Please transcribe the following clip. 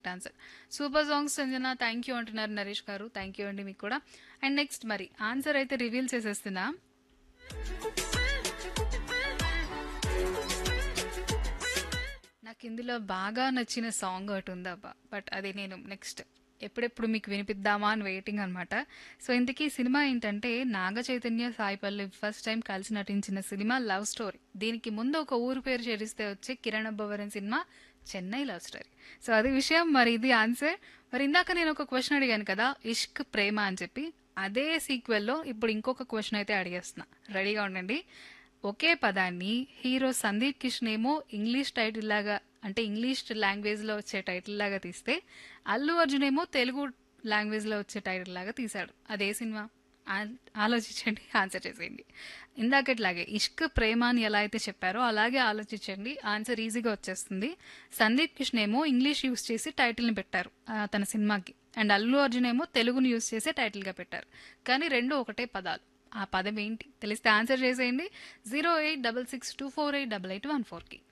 Answer. Super songs Sanjana thank you అంటున్నారు నరేష్ గారు. Thank you అండి మీకు కూడా. అండ్ నెక్స్ట్ మరి ఆన్సర్ అయితే రివీల్ చేసేస్తున్నా. నాకు ఇందులో బాగా నచ్చిన సాంగ్ ఒకటి ఉందబ్బా, బట్ అది నేను నెక్స్ట్ ఎప్పుడెప్పుడు మీకు వినిపిద్దామా అని వెయిటింగ్ అనమాట. సో ఇంతకీ సినిమా ఏంటంటే నాగ చైతన్య సాయి పల్లవి ఫస్ట్ టైం కలిసి నటించిన సినిమా లవ్ స్టోరీ. దీనికి ముందు ఒక ఊరు పేరు చేరిస్తే వచ్చే Kiran Abbavaram cinema Chennai love story. So అది విషయం, మరి ఇది ఆన్సర్. మరి ఇందాక నేను ఒక క్వశ్చన్ అడిగాను కదా, ఇష్క్ ప్రేమ అని చెప్పి, అదే సీక్వెల్లో ఇప్పుడు ఇంకొక క్వశ్చన్ అయితే అడిగేస్తున్నా. రెడీగా ఉండండి. ఒకే పదాన్ని హీరో సందీప్ కిషన్ ఏమో ఇంగ్లీష్ టైటిల్ లాగా, అంటే ఇంగ్లీష్ లాంగ్వేజ్ లో వచ్చే టైటిల్ లాగా తీస్తే, అల్లు అర్జున్ ఏమో తెలుగు లాంగ్వేజ్ లో వచ్చే టైటిల్ లాగా తీశాడు. అదే సినిమా? ఆలోచించండి, ఆన్సర్ చేసేయండి. ఇందాకట్లాగే ఇష్క్ ప్రేమ అని ఎలా అయితే చెప్పారో అలాగే ఆలోచించండి, ఆన్సర్ ఈజీగా వచ్చేస్తుంది. సందీప్ కిషన్ ఏమో ఇంగ్లీష్ యూస్ చేసి టైటిల్ని పెట్టారు తన సినిమాకి, అండ్ అల్లు అర్జున్ ఏమో తెలుగుని యూస్ చేసే టైటిల్గా పెట్టారు. కానీ రెండు ఒకటే పదాలు. ఆ పదం ఏంటి తెలిస్తే ఆన్సర్ చేసేయండి. 08662488814కి.